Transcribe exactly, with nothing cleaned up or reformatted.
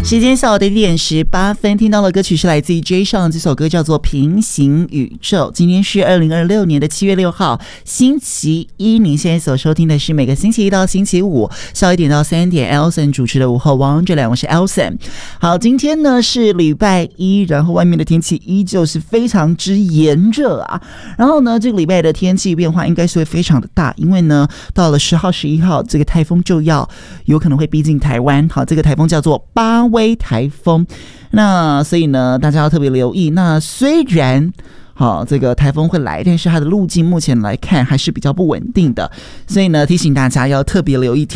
时间下午的一点十八分，听到的歌曲是来自于 J 上，这首歌叫做《平行宇宙》。今天是二零二六年的七月六号，星期一。您现在所收听的是每个星期一到星期五下午一点到三点 Elson 主持的午后王这两，我是 Elson。好，今天呢是礼拜一，然后外面的天气依旧是非常之炎热啊。然后呢，这个礼拜的天气变化应该是会非常的大，因为呢，到了十号、十一号，这个台风就要有可能会逼近台湾。好，这个台风叫做巴威台风，那所以呢，大家要特别留意。那虽然好，这个台风会来，但是它的路径目前来看还是比较不稳定的，所以呢，提醒大家要特别留意